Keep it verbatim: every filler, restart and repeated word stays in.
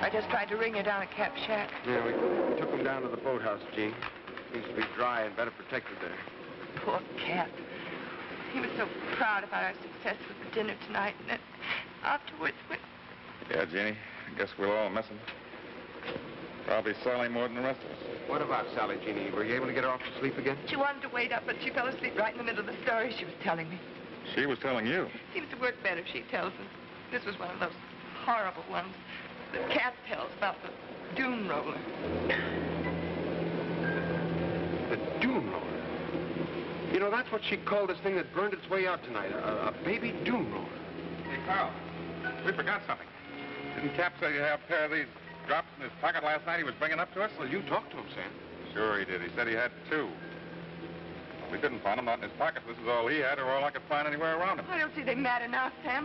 I just tried to ring her down at Cap Shack. Yeah, we took him down to the boathouse, Jean. Seems to be dry and better protected there. Poor Cap. He was so proud about our success with the dinner tonight, and then afterwards, when... Yeah, Jeannie, I guess we'll all miss him. Probably Sally more than the rest of us. What about Sally, Jeannie? Were you able to get her off to sleep again? She wanted to wait up, but she fell asleep right in the middle of the story she was telling me. She was telling you? Seems to work better, she tells us. This was one of those horrible ones that Cat tells about the dune roller. The dune roller? You know, that's what she called this thing that burned its way out tonight, a, a baby dune roller. Hey, Carl, we forgot something. Didn't Cap say you have a pair of these drops in his pocket last night he was bringing up to us? Well, you talked to him, Sam. Sure he did. He said he had two. We couldn't find them, not in his pocket. This is all he had or all I could find anywhere around him. I don't see they matter now, Sam.